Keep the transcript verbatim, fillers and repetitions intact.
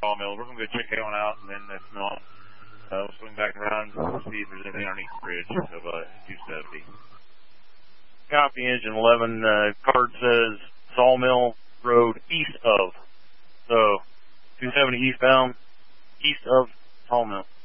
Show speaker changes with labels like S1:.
S1: Sawmill. We're going to go check that one out, and then if not, uh, we'll swing back around and see if there's anything underneath the bridge of uh, two seventy. Copy, Engine eleven. Uh, card says Sawmill Road east of. So, two seventy eastbound, east of Sawmill.